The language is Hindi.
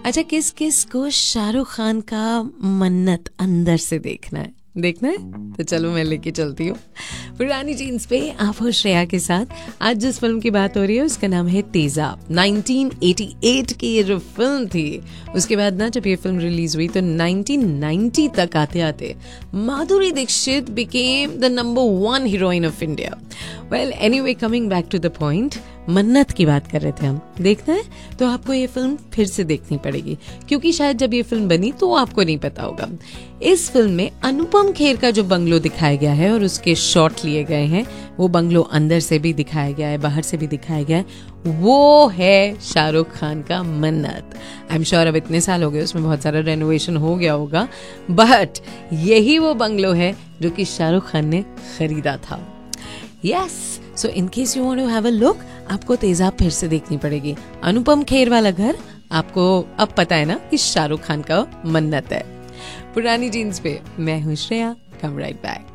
अच्छा, किस किस को शाहरुख खान का मन्नत अंदर से देखना है तो चलो मैं लेके चलती हूँ पुरानी जीन्स पे। आप हो श्रेया के साथ। आज जिस फिल्म की बात हो रही है उसका नाम है तेजाब। 1988 की ये जो फिल्म थी, उसके बाद ना जब ये फिल्म रिलीज हुई तो 1990 तक आते आते Madhuri Dixit became the number 1 heroine of India. Well anyway, coming back to the point, मन्नत की बात कर रहे थे हम। देखना है तो आपको ये फिल्म फिर से देखनी पड़ेगी, क्योंकि शायद जब ये फिल्म बनी तो आपको नहीं पता होगा। इस फिल्म में अनुपम खेर का जो बंगलो दिखाया गया है और उसके शॉट लिए गए हैं, वो बंगलो अंदर से भी दिखाया गया है, बाहर से भी दिखाया गया है, वो है शाहरुख खान का मन्नत। आई एम श्योर अब इतने साल हो गए, उसमें बहुत सारा रेनोवेशन हो गया होगा, बट यही वो बंगलो है जो कि शाहरुख खान ने खरीदा था। Yes, so in case you want to have a look, आपको तेजाब फिर से देखनी पड़ेगी। अनुपम खेर वाला घर आपको अब पता है ना कि शाहरुख खान का मन्नत है। पुरानी जीन्स पे मैं हूँ श्रेया, कम राइट बैक।